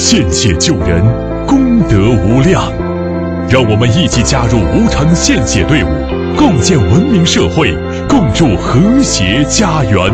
献血救人，功德无量。让我们一起加入无偿献血队伍，共建文明社会，共筑和谐家园。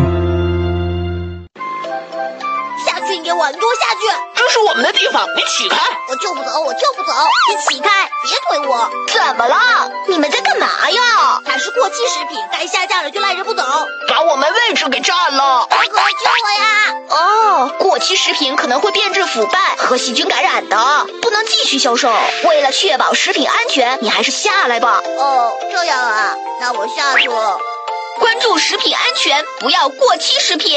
下去，你给我，你给我下去！ 这是我们的地方，你起开！ 我就不走，我就不走！你起开，别推我！ 怎么了？ 你们在干嘛呀？它是过期食品，该下架了就赖着不走， 把我们位置给占了！ 大哥，救我呀！ 哦，过期食品可能会变质腐败和细菌感染的，不能继续销售。为了确保食品安全，你还是下来吧。 哦，这样啊，那我下去了。 关注食品安全，不要过期食品。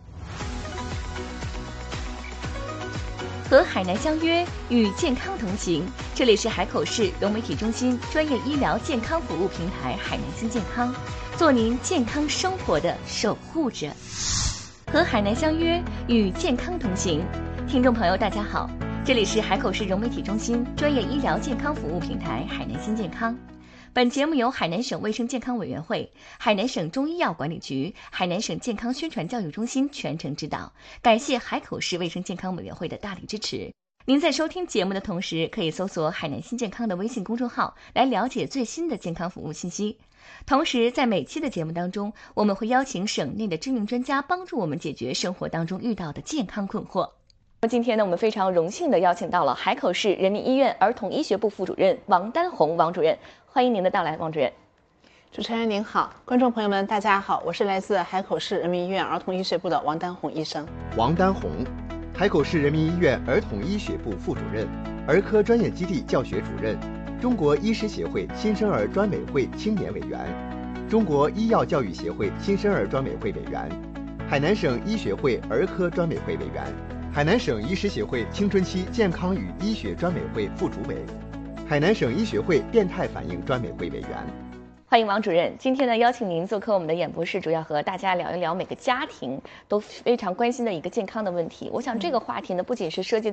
和海南相约，与健康同行。这里是海口市融媒体中心专业医疗健康服务平台海南新健康，做您健康生活的守护者。和海南相约，与健康同行。听众朋友，大家好，这里是海口市融媒体中心专业医疗健康服务平台海南新健康。本节目由海南省卫生健康委员会、海南省中医药管理局、海南省健康宣传教育中心全程指导，感谢海口市卫生健康委员会的大力支持。您在收听节目的同时，可以搜索海南新健康的微信公众号来了解最新的健康服务信息。同时，在每期的节目当中，我们会邀请省内的知名专家帮助我们解决生活当中遇到的健康困惑。今天呢，我们非常荣幸的邀请到了海口市人民医院儿童医学部副主任王丹红王主任，欢迎您的到来，王主任。 主持人您好，观众朋友们大家好，我是来自海口市人民医院儿童医学部的王丹红医生。 王丹红，海口市人民医院儿童医学部副主任，儿科专业基地教学主任，中国医师协会新生儿专委会青年委员，中国医药教育协会新生儿专委会委员，海南省医学会儿科专委会委员，海南省医师协会青春期健康与医学专委会副主委，海南省医学会变态反应专委会委员。 欢迎王主任，今天呢邀请您做客我们的演播室，主要和大家聊一聊每个家庭都非常关心的一个健康的问题。我想这个话题呢，不仅是涉及